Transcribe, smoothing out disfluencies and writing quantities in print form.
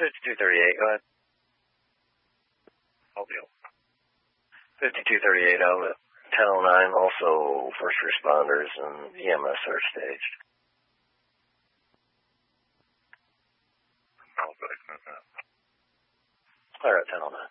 5238, go ahead. I'll deal. 5238 outlet. 1009, also first responders and EMS are staged. I'll go ahead. All right, 1009.